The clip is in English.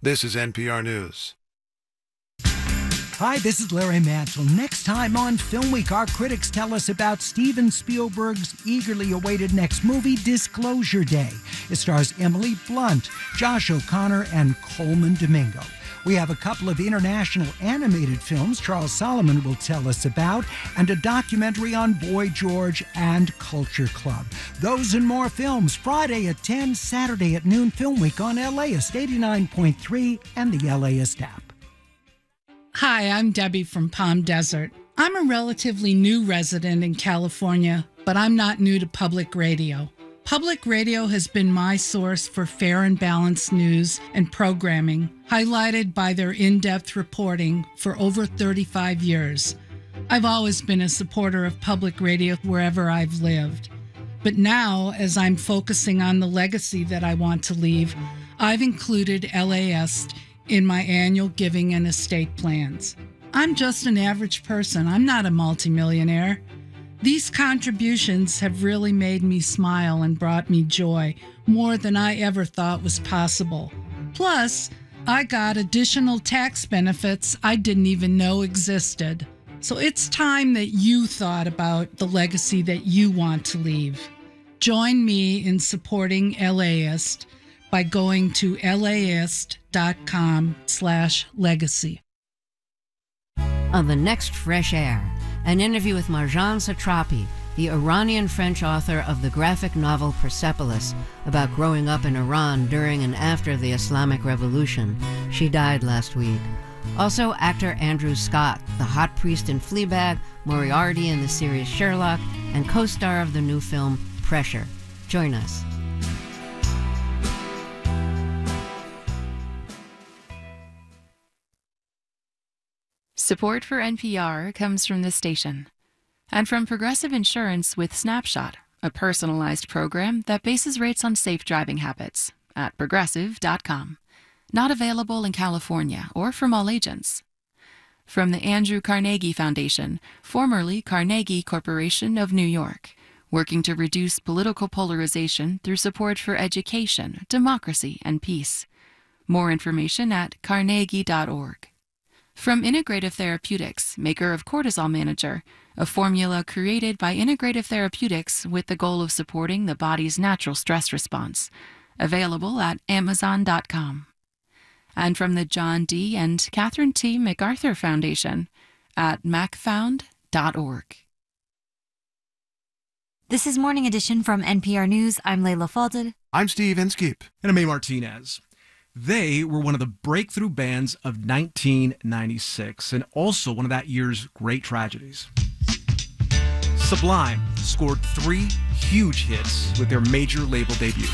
This is NPR News. Hi, this is Larry Mantle. Next time on Film Week, our critics tell us about Steven Spielberg's eagerly awaited next movie, Disclosure Day. It stars Emily Blunt, Josh O'Connor, and Coleman Domingo. We have a couple of international animated films Charles Solomon will tell us about, and a documentary on Boy George and Culture Club. Those and more films, Friday at 10, Saturday at noon, Film Week on LAist 89.3 and the LAist app. Hi, I'm Debbie from Palm Desert. I'm a relatively new resident in California, but I'm not new to public radio. Public radio has been my source for fair and balanced news and programming, highlighted by their in-depth reporting for over 35 years. I've always been a supporter of public radio wherever I've lived. But now, as I'm focusing on the legacy that I want to leave, I've included LAist in my annual giving and estate plans. I'm just an average person. I'm not a multimillionaire. These contributions have really made me smile and brought me joy, more than I ever thought was possible. Plus, I got additional tax benefits I didn't even know existed. So it's time that you thought about the legacy that you want to leave. Join me in supporting LAist by going to laist.com/legacy. On the next Fresh Air, an interview with Marjane Satrapi, the Iranian-French author of the graphic novel Persepolis, about growing up in Iran during and after the Islamic Revolution. She died last week. Also, actor Andrew Scott, the hot priest in Fleabag, Moriarty in the series Sherlock, and co-star of the new film Pressure. Join us. Support for NPR comes from this station and from Progressive Insurance with Snapshot, a personalized program that bases rates on safe driving habits at Progressive.com. Not available in California or from all agents. From the Andrew Carnegie Foundation, formerly Carnegie Corporation of New York, working to reduce political polarization through support for education, democracy, and peace. More information at carnegie.org. From Integrative Therapeutics, maker of Cortisol Manager, a formula created by Integrative Therapeutics with the goal of supporting the body's natural stress response. Available at Amazon.com. And from the John D. and Catherine T. MacArthur Foundation at macfound.org. This is Morning Edition from NPR News. I'm Layla Fadel. I'm Steve Inskeep. And I'm A. Martinez. They were one of the breakthrough bands of 1996 and also one of that year's great tragedies. Sublime scored 3 huge hits with their major label debut.